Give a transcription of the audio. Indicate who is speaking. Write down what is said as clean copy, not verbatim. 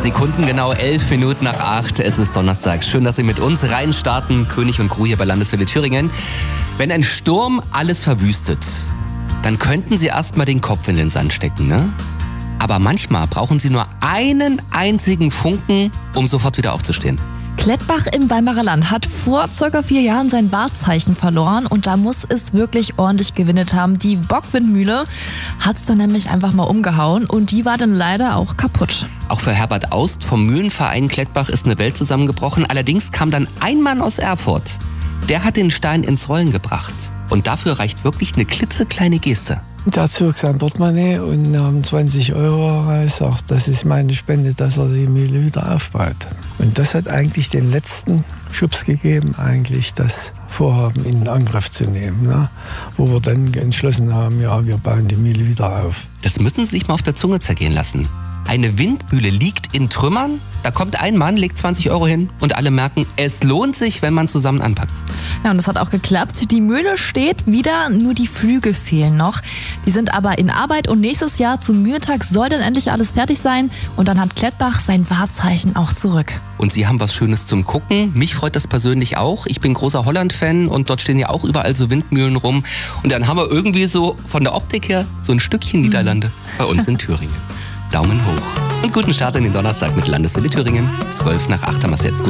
Speaker 1: Sekundengenau 11 Minuten nach 8. Es ist Donnerstag. Schön, dass Sie mit uns reinstarten. König und Crew hier bei Landeswelle Thüringen. Wenn ein Sturm alles verwüstet, dann könnten Sie erstmal den Kopf in den Sand stecken, ne? Aber manchmal brauchen Sie nur einen einzigen Funken, um sofort wieder aufzustehen.
Speaker 2: Klettbach im Weimarer Land hat vor ca. 4 Jahren sein Wahrzeichen verloren und da muss es wirklich ordentlich gewindet haben. Die Bockwindmühle hat es dann nämlich einfach mal umgehauen und die war dann leider auch kaputt.
Speaker 1: Auch für Herbert Aust vom Mühlenverein Klettbach ist eine Welt zusammengebrochen. Allerdings kam dann ein Mann aus Erfurt. Der hat den Stein ins Rollen gebracht. Und dafür reicht wirklich eine klitzekleine Geste.
Speaker 3: Der zog sein Portemonnaie und nahm 20 Euro raus, sagt, das ist meine Spende, dass er die Mühle wieder aufbaut. Und das hat eigentlich den letzten Schubs gegeben, eigentlich das Vorhaben in Angriff zu nehmen. Ne? Wo wir dann entschlossen haben, ja, wir bauen die Mühle wieder auf.
Speaker 1: Das müssen Sie sich mal auf der Zunge zergehen lassen. Eine Windmühle liegt in Trümmern, da kommt ein Mann, legt 20 Euro hin und alle merken, es lohnt sich, wenn man zusammen anpackt.
Speaker 2: Ja, und das hat auch geklappt. Die Mühle steht wieder, nur die Flügel fehlen noch. Die sind aber in Arbeit und nächstes Jahr zum Mühltag soll dann endlich alles fertig sein und dann hat Klettbach sein Wahrzeichen auch zurück.
Speaker 1: Und Sie haben was Schönes zum Gucken. Mich freut das persönlich auch. Ich bin großer Holland-Fan und dort stehen ja auch überall so Windmühlen rum. Und dann haben wir irgendwie so von der Optik her so ein Stückchen Niederlande bei uns in Thüringen. Daumen hoch. Und guten Start in den Donnerstag mit Landeswelle Thüringen. 7:55 haben wir es jetzt. Guten